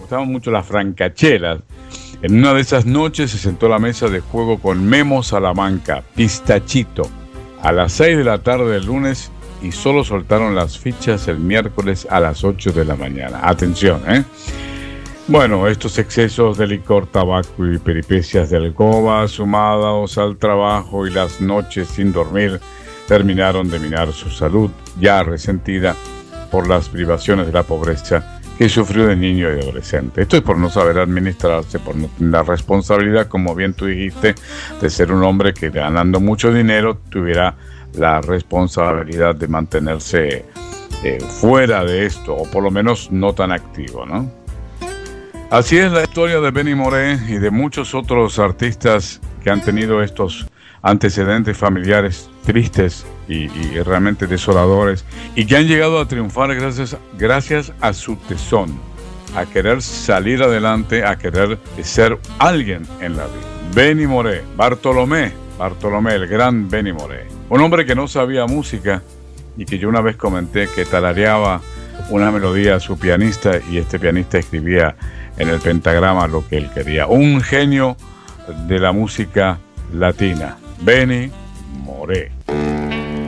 gustaban mucho las francachelas. En una de esas noches se sentó a la mesa de juego con Memo Salamanca, Pistachito, a las 6 de la tarde del lunes y solo soltaron las fichas el miércoles a las 8 de la mañana. Atención, ¿eh? Bueno, estos excesos de licor, tabaco y peripecias del Goba, sumados al trabajo y las noches sin dormir, terminaron de minar su salud, ya resentida por las privaciones de la pobreza que sufrió de niño y adolescente. Esto es por no saber administrarse, por no tener la responsabilidad, como bien tú dijiste, de ser un hombre que ganando mucho dinero tuviera la responsabilidad de mantenerse fuera de esto, o por lo menos no tan activo, ¿no? Así es la historia de Benny Moré y de muchos otros artistas que han tenido estos antecedentes familiares tristes y realmente desoladores, y que han llegado a triunfar gracias a su tesón, a querer salir adelante, a querer ser alguien en la vida. Benny Moré, Bartolomé, el gran Benny Moré, un hombre que no sabía música y que yo una vez comenté que tarareaba una melodía a su pianista y este pianista escribía en el pentagrama lo que él quería. Un genio de la música latina, Benny Moré.